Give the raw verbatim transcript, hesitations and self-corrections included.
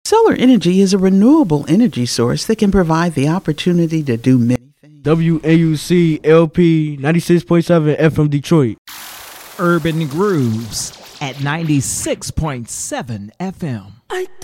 Solar energy is a renewable energy source that can provide the opportunity to do many things. W A U C L P ninety-six point seven F M Detroit. Urban Grooves at ninety-six point seven F M. I